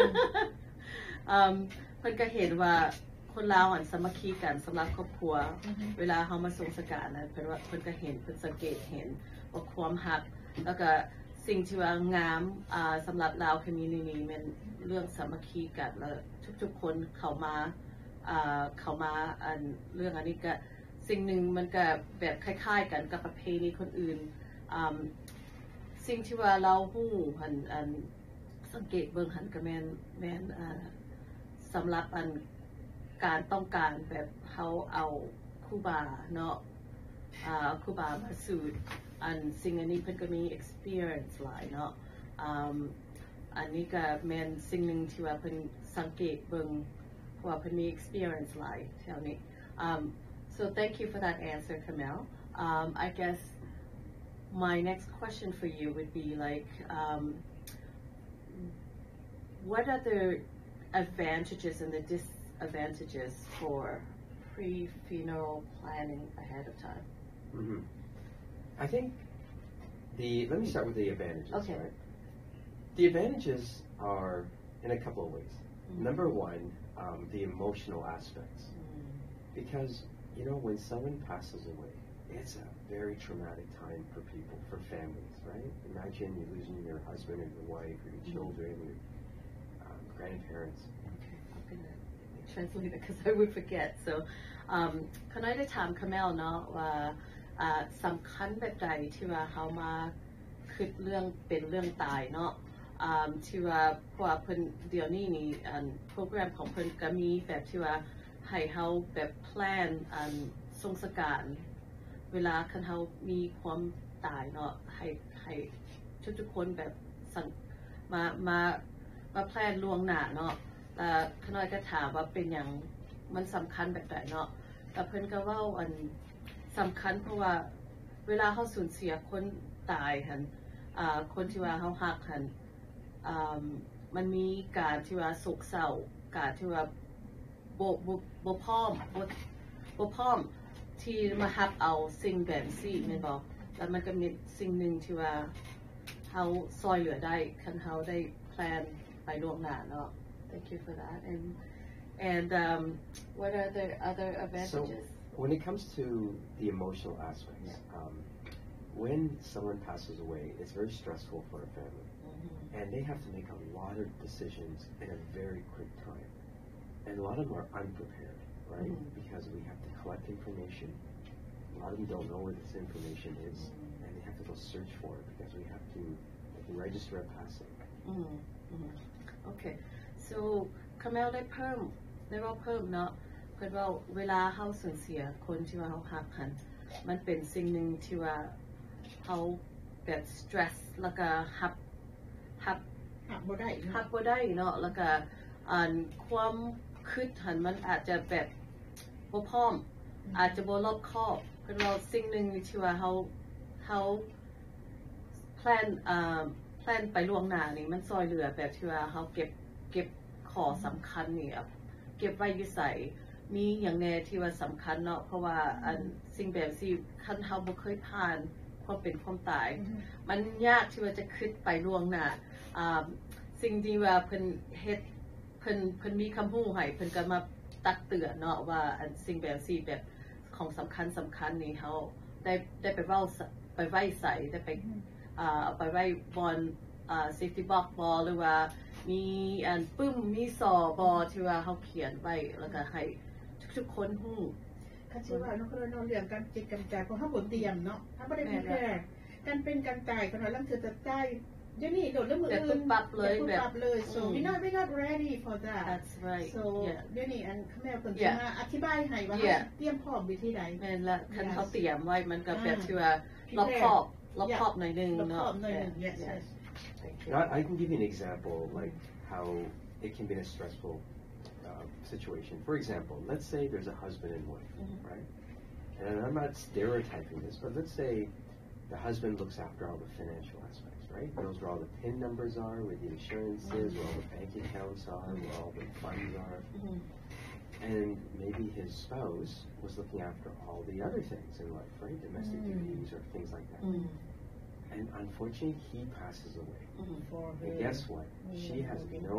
เพิ่นก็เห็นว่าคนลาวอันสามัคคีกันสำหรับครอบครัวเวลาเฮามาทรงสการนะเพิ่นก็เห็นเพิ่นสังเกตเห็นว่าความฮักแล้วก็สิ่งที่ว่างามสำหรับลาวคอมมิวนิตี้มันเรื่องสามัคคีกันแล้วทุกๆคนเข้ามาอันเรื่องอันนี้ก็สิ่งหนึ่งมันก็แบบคล้ายๆกันกับประเพณีคนอื่นสิ่งที่ว่าเราฮู้อันสังเกตเบิ่งหันก็แม่นสำหรับอันการต้องการแบบเขาเอาครูบาเนาะครูบามาสู่อันสิ่งอันนี้เพิ่นก็มี experience หลายเนาะอันนี้ก็แม่นสิ่งหนึ่งที่ว่าเพิ่นสังเกตเบิ่งว่าเพิ่นมี experience หลายแถวนี้so thank you for that answer Kamel I guess my next question for you would be like what are the advantages and the disadvantages for pre-funeral planning ahead of time? I think let me start with the advantages. Okay. Right? The advantages are in a couple of ways. Number one, the emotional aspects. Because, when someone passes away, it's a very traumatic time for people, for families, right? Imagine you're losing your husband or your wife or your children, your grandparents. Okay, I'm going to translate it because I would forget. So, คณะได้ถามคาเมลเนาะว่าสำคัญแบบใดที่ว่าเขามาคิดเรื่องเป็นเรื่องตายเนาะที่ว่าเพราะว่าเพิ่นเดี๋ยวนี้นี่โปรแกรมของเพิ่นก็มีแบบที่ว่าให้เฮาแบบแพลนทรงสการเวลาคันเฮามีความตายเนาะให้ทุกคนแบบมาแพลนล่วงหน้าเนาะแต่ขน้อยก็ถามว่าเป็นอย่างมันสำคัญแบบไหนเนาะแต่เพิ่นก็ว่าอันสำคัญเพราะว่าเวลาเขาสูญเสียคนตายคนที่ว่าเขาหักมันมีการที่ว่าโศกเศร้าการที่ว่าบ่พร้อมที่มาหักเอาสิ่งแบบนี้แม่นบ่แล้วมันก็มีสิ่งหนึ่งที่ว่าเขาซอยเหลือได้คันเขาได้แพลนไปล่วงหน้าเนาะ Thank you for that and what are the other advantages? So when it comes to the emotional aspects, when someone passes away, it's very stressful for a family, and they have to make a lot of decisions in a very quick time, and a lot of them are unprepared, right? Because we have to collect information. A lot of them don't know where this information is, and they have to go search for it because we have to register a passing. Okay, so Kamel ได้เพิ่มเนาะเพิ่นว่าเวลาเฮาสูญเสียคนที่ว่าเฮาฮักกันมันเป็นสิ่งหนึ่งที่ว่าเฮาแบบสเตรสแล้วก็ฮับบ่ได้เนาะแล้วก็ความคิดมันอาจจะแบบบ่พร้อมอาจจะบ่รอบคอบเพิ่นว่าสิ่งหนึ่งที่ว่าเฮาแพลนไปล่วงหน้านี่มันซอยเหลือแบบที่ว่าเฮาเก็บข้อสำคัญนี่เก็บไว้อยู่ใส่มีอย่างแน่ที่ว่าสำคัญเนาะเพราะว่าสิ่งแบบที่คันเฮาบ่เคยผ่านความเป็นความตายมันยากที่ว่าจะคิดไปล่วงหน้าสิ่งที่ว่าเพิ่นเฮ็ดเพิ่นมีคำฮู้ให้เพิ่นก็มาตักเตือนเนาะว่าสิ่งแบบที่แบบของสำคัญนี่เฮาได้ไปเว้าไปไว้ใส่ได้ไปเอาไปไว้บนsafety box บอหรือว่ามีปึ้มมีสอบอที่ว่าเขาเขียนไว้แล้วก็ให้ทุกคนฮู้คันสิว่าน้องเรื่องการจิตกำจัดของเฮาบ่เตรียมเนาะถ้าบ่ได้มีแค่การเป็นการจ่ายคนว่าลังจะจ่ายเดี๋ยวนี้โดดแล้วมืออื่นปรับเลย so we're not ready for that that's right so เดี๋ยวนี้คำแม่เพิ่นสิมาอธิบายให้ว่าเตรียมพร้อมวิธีใดแม่นละคันเขาเตรียมไว้มันก็แบบที่ว่ารอบคอบหน่อยนึงเนาะ yes I can give you an example like how it can be a stressful situation. For example, let's say there's a husband and wife, right? And I'm not stereotyping this, but let's say the husband looks after all the financial aspects, right? Knows where all the PIN numbers are, where the insurance is, where all the bank accounts are, where all the funds are. And maybe his spouse was looking after all the other things in life, right? Domestic duties or things like that. And unfortunately, he passes away. And guess what? She has no